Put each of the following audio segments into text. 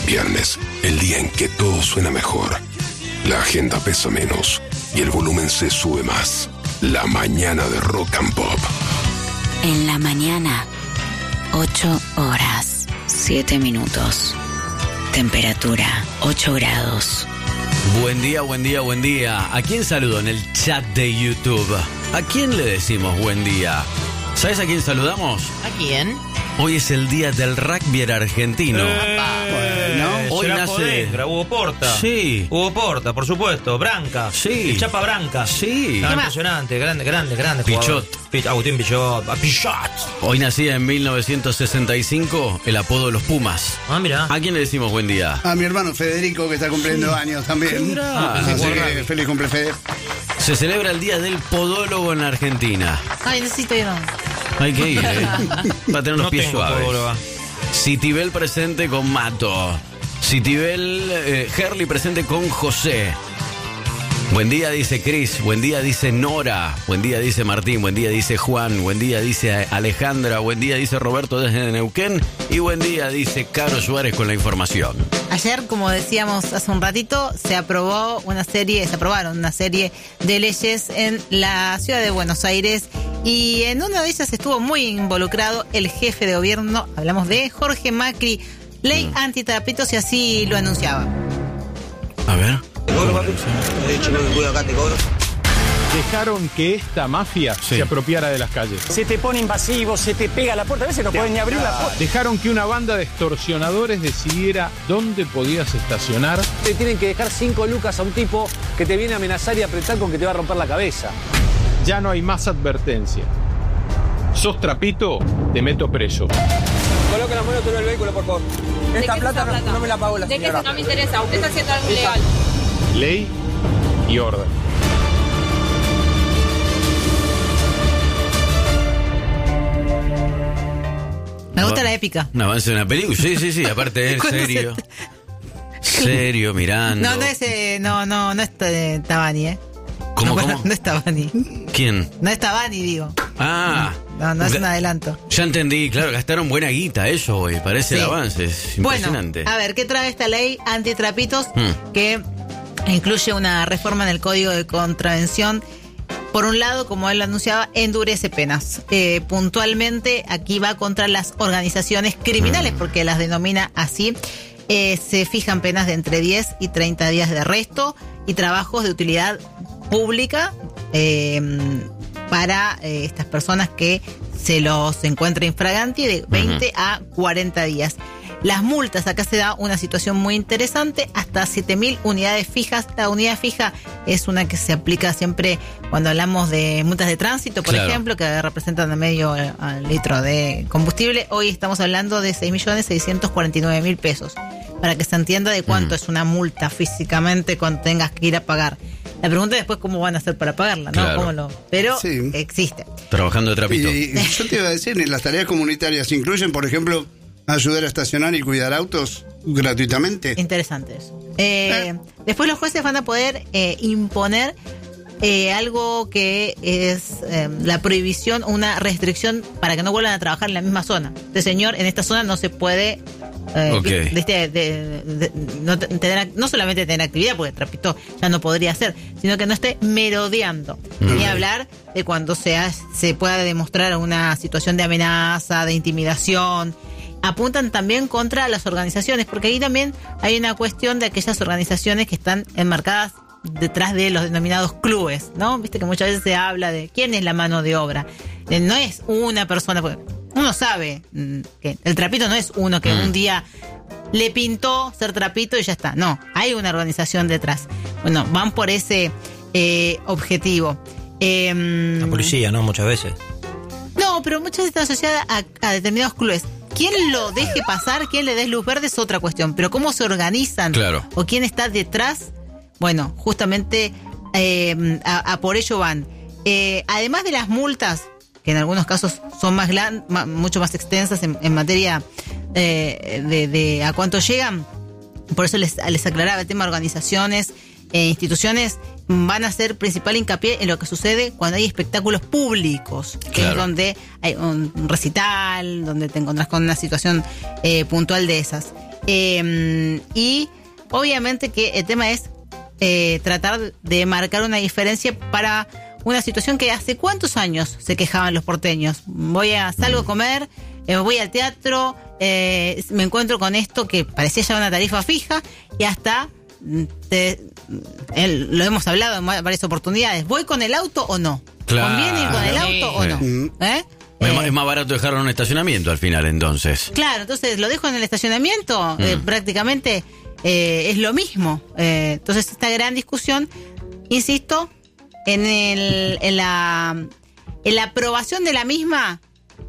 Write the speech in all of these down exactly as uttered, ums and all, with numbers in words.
Viernes, el día en que todo suena mejor. La agenda pesa menos y el volumen se sube más. La mañana de Rock and Pop. En la mañana, ocho horas, siete minutos. Temperatura, ocho grados. Buen día, buen día, buen día. ¿A quién saludo en el chat de YouTube? ¿A quién le decimos buen día? ¿Sabes a quién saludamos? ¿A quién? Hoy es el día del rugby argentino. Eh, bueno, hoy nace Podengra, Hugo Porta. Sí. Hugo Porta, por supuesto. Branca. Sí. El Chapa Branca. Sí. Ah, impresionante, grande, grande, grande. Pichot. Pich, Agustín Pichot. Ah, Pichot. Hoy nacía en mil novecientos sesenta y cinco el apodo de los Pumas. Ah, mira. ¿A quién le decimos buen día? A mi hermano Federico, que está cumpliendo Sí. años también. Mirá. Así Ah, que feliz cumple, Fede. Se celebra el día del podólogo en la Argentina. Ay, necesito ir. Hay que ir, ¿eh? Va a tener los No pies tengo suaves. podóloga. Citibel presente con Mato. Citibel, eh, Herli presente con José. Buen día, dice Cris. Buen día, dice Nora. Buen día, dice Martín. Buen día, dice Juan. Buen día, dice Alejandra. Buen día, dice Roberto desde Neuquén. Y buen día, dice Caro Suárez con la información. Ayer, como decíamos hace un ratito, se aprobó una serie, se aprobaron una serie de leyes en la ciudad de Buenos Aires y en una de ellas estuvo muy involucrado el jefe de gobierno, hablamos de Jorge Macri, ley Mm. antitrapitos y así lo anunciaba. A ver. Dejaron que esta mafia Sí. se apropiara de las calles. Se te pone invasivo, se te pega a la puerta, a veces no pueden ni abrir la puerta. Dejaron que una banda de extorsionadores decidiera dónde podías estacionar. Te tienen que dejar cinco lucas a un tipo que te viene a amenazar y apretar con que te va a romper la cabeza. Ya no hay más advertencia. Sos trapito, te meto preso. Coloca la mano del vehículo, por favor. Esta plata, plata? No, no me la pagó la ¿De señora. qué no me interesa? Usted está haciendo algo ilegal. Ley y orden. Me gusta la épica. Un avance de una película. Sí, sí, sí. Aparte es ¿Cuándo serio. Serio, mirando. No, no es, eh, no, no, no es eh, Tabani, ¿eh? ¿Cómo, no, cómo? No es Tabani. ¿Quién? No es Tabani, digo. Ah. No, no es Ga- un adelanto. Ya entendí, claro, gastaron buena guita eso hoy, parece Sí. el avance, es impresionante. Bueno, a ver, ¿qué trae esta ley antitrapitos? Mm. Que incluye una reforma en el Código de Contravención. Por un lado, como él lo anunciaba, endurece penas. Eh, puntualmente, aquí va contra las organizaciones criminales, Mm. porque las denomina así. Eh, se fijan penas de entre diez y treinta días de arresto y trabajos de utilidad pública eh, para eh, estas personas que se los encuentra infraganti de veinte a cuarenta días. Las multas, acá se da una situación muy interesante, hasta siete mil unidades fijas. La unidad fija es una que se aplica siempre cuando hablamos de multas de tránsito, por Claro. ejemplo, que representan de medio eh, al litro de combustible. Hoy estamos hablando de seis millones seiscientos cuarenta y nueve mil pesos, para que se entienda de cuánto Mm. es una multa físicamente cuando tengas que ir a pagar. La pregunta es después cómo van a hacer para pagarla, ¿no? Claro. ¿Cómo lo? Pero Sí. existe. Trabajando de trapito. Y, y yo te iba a decir, en las tareas comunitarias incluyen, por ejemplo, ayudar a estacionar y cuidar autos gratuitamente. Interesante eso. Eh, después los jueces van a poder eh, imponer eh, algo que es eh, la prohibición, una restricción para que no vuelvan a trabajar en la misma zona. Este señor, en esta zona no se puede eh, Ok. de- de este- de- de- no, te- tener, no solamente tener actividad, porque trapito ya no podría hacer, sino que no esté merodeando. Ni hablar de cuando sea, se pueda demostrar una situación de amenaza, de intimidación. Apuntan también contra las organizaciones, porque ahí también hay una cuestión de aquellas organizaciones que están enmarcadas detrás de los denominados clubes, ¿no? Viste que muchas veces se habla de quién es la mano de obra. Eh, No es una persona, porque uno sabe mm, que el trapito no es uno que Mm. un día le pintó ser trapito y ya está. No, hay una organización detrás. Bueno, van por ese eh, objetivo. Em, La policía, ¿no? Muchas veces. no, pero muchas veces está asociada a, a determinados clubes. Quién lo deje pasar, quién le dé luz verde es otra cuestión. Pero cómo se organizan Claro. o quién está detrás, bueno, justamente eh, a, a por ello van. Eh, además de las multas, que en algunos casos son más gran, ma- mucho más extensas en, en materia eh, de, de a cuánto llegan, por eso les, les aclaraba el tema de organizaciones e instituciones, van a hacer principal hincapié en lo que sucede cuando hay espectáculos públicos, que Claro. es donde hay un recital, donde te encontrás con una situación eh, puntual de esas. Eh, y obviamente que el tema es eh, tratar de marcar una diferencia para una situación que hace cuántos años se quejaban los porteños. Voy a salgo a comer, eh, voy al teatro, eh, me encuentro con esto que parecía ya una tarifa fija y hasta te, el, lo hemos hablado en varias oportunidades. ¿Voy con el auto o no? Claro. ¿Conviene ir con el auto o no? ¿Eh? Es, más, Eh, es más barato dejarlo en un estacionamiento al final, entonces. Claro, entonces lo dejo en el estacionamiento, Mm. eh, prácticamente eh, es lo mismo. Eh, entonces esta gran discusión, insisto, en, el, en, la, en la aprobación de la misma,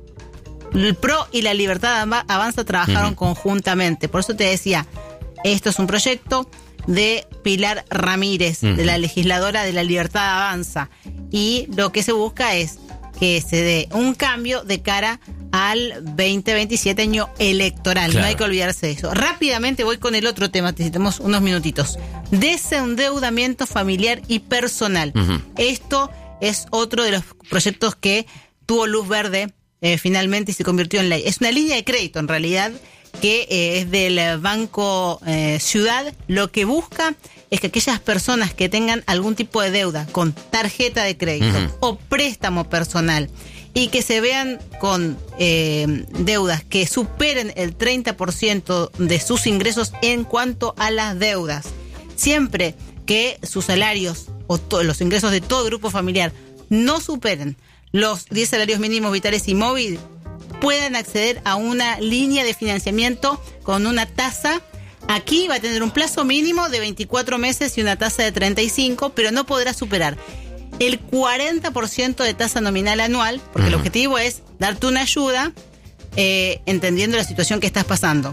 el PRO y la Libertad Avanza trabajaron Ujú. conjuntamente. Por eso te decía, esto es un proyecto de Pilar Ramírez, Ujú. de la legisladora de la Libertad Avanza. Y lo que se busca es que se dé un cambio de cara al veinte veintisiete, año electoral. Claro. No hay que olvidarse de eso. Rápidamente voy con el otro tema, necesitamos unos minutitos. Desendeudamiento familiar y personal. Ujú. Esto es otro de los proyectos que tuvo luz verde eh, finalmente y se convirtió en ley. Es una línea de crédito en realidad que eh, es del Banco eh, Ciudad. Lo que busca es que aquellas personas que tengan algún tipo de deuda con tarjeta de crédito Ujú. o préstamo personal y que se vean con eh, deudas que superen el treinta por ciento de sus ingresos en cuanto a las deudas, siempre que sus salarios o to- los ingresos de todo grupo familiar no superen los diez salarios mínimos vitales y móvil, puedan acceder a una línea de financiamiento con una tasa. Aquí va a tener un plazo mínimo de veinticuatro meses y una tasa de treinta y cinco, pero no podrá superar el cuarenta por ciento de tasa nominal anual, porque el Ujú. objetivo es darte una ayuda eh, entendiendo la situación que estás pasando.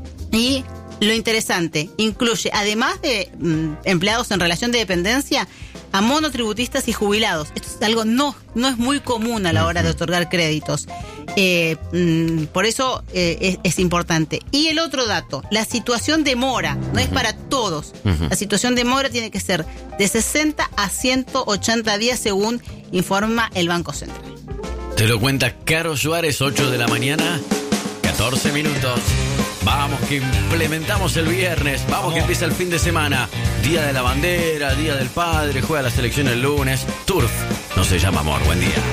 Y lo interesante, incluye, además de mm, empleados en relación de dependencia, a monotributistas y jubilados. Esto es algo no, no es muy común a la hora de otorgar créditos. Eh, mm, por eso eh, es, es importante. Y el otro dato, la situación de mora, no es para todos. Ujú. La situación de mora tiene que ser de sesenta a ciento ochenta días según informa el Banco Central. Te lo cuenta Caro Suárez, ocho de la mañana, catorce minutos. Vamos que implementamos el viernes, vamos que empieza el fin de semana. Día de la bandera, Día del Padre, juega la selección el lunes. Turf, no se llama amor, buen día.